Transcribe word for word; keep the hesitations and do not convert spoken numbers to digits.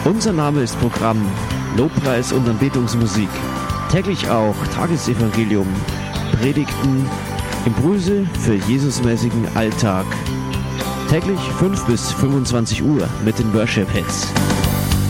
Unser Name ist Programm, Lobpreis und Anbetungsmusik. Täglich auch Tagesevangelium, Predigten, Impulse für Jesusmäßigen Alltag. Täglich fünf bis fünfundzwanzig Uhr mit den Worship Hits.